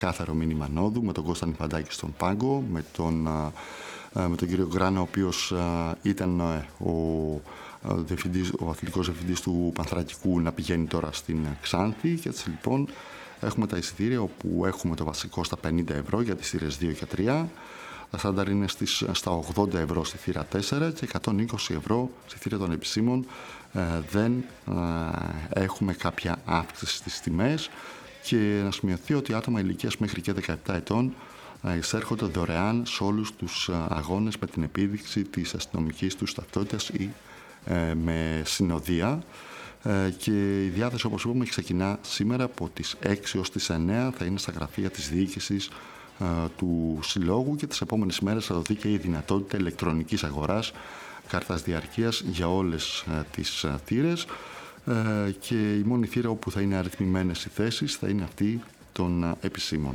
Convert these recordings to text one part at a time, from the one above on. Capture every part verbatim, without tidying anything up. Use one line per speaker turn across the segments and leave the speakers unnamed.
κάθαρο μήνυμα ανόδου, με τον Κώστα Νιφαντάκη στον πάγκο, με τον, με τον κύριο Γκράνα, ο οποίος ήταν ο, ο αθλητικός διευθυντής του Πανθρακικού, να πηγαίνει τώρα στην Ξάνθη. Και έτσι λοιπόν έχουμε τα εισιτήρια, όπου έχουμε το βασικό στα πενήντα ευρώ για τις θύρες δύο και τρία. Τα στάνταρ είναι στις, στα ογδόντα ευρώ στη θύρα τέσσερα και εκατόν είκοσι ευρώ στη θύρα των επισήμων. Ε, δεν ε, έχουμε κάποια αύξηση στις τιμές. Και να σημειωθεί ότι άτομα ηλικίας μέχρι και δεκαεπτά ετών ε, εισέρχονται δωρεάν σε όλους τους αγώνες με την επίδειξη της αστυνομικής τους ταυτότητας ή ε, με συνοδεία. Ε, και η διάθεση, όπως είπαμε, ξεκινά σήμερα από τις έξι ως τις εννέα. Θα είναι στα γραφεία της διοίκησης του Συλλόγου, και τις επόμενες ημέρες θα δοθεί και η δυνατότητα ηλεκτρονικής αγοράς κάρτας διαρκείας για όλες τις θύρες, και η μόνη θύρα όπου θα είναι αριθμημένες οι θέσεις θα είναι αυτή των επισήμων.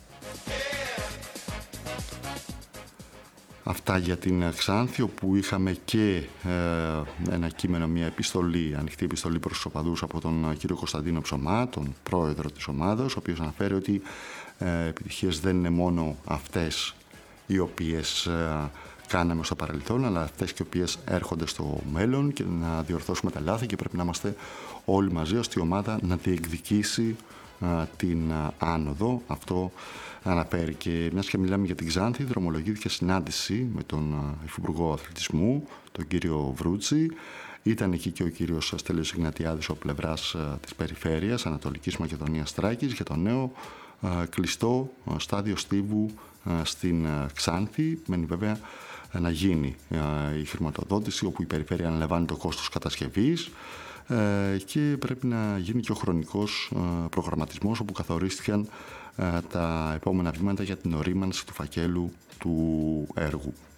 Αυτά για την Ξάνθη, όπου είχαμε και ε, ένα κείμενο, μια επιστολή, ανοιχτή επιστολή προς τους οπαδούς από τον κύριο Κωνσταντίνο Ψωμά, τον πρόεδρο της ομάδας, ο οποίος αναφέρει ότι ε, επιτυχίες δεν είναι μόνο αυτές οι οποίες ε, κάναμε στο παρελθόν, αλλά αυτές και οι οποίες έρχονται στο μέλλον, και να διορθώσουμε τα λάθη, και πρέπει να είμαστε όλοι μαζί ώστε η ομάδα να διεκδικήσει ε, την ε, άνοδο. Αυτό αναφέρει. Και μιας και μιλάμε για την Ξάνθη, δρομολογήθηκε συνάντηση με τον Υφυπουργό Αθλητισμού, τον κύριο Βρούτση. Ήταν εκεί και ο κύριος Στέλιος Ιγνατιάδης, ο πλευράς της περιφέρειας Ανατολικής Μακεδονίας Θράκης, για το νέο κλειστό στάδιο στίβου στην Ξάνθη. Μένει βέβαια να γίνει η χρηματοδότηση, όπου η περιφέρεια αναλαμβάνει το κόστος κατασκευής, και πρέπει να γίνει και ο χρονικός προγραμματισμός, όπου καθορίστηκαν τα επόμενα βήματα για την ορίμανση του φακέλου του έργου.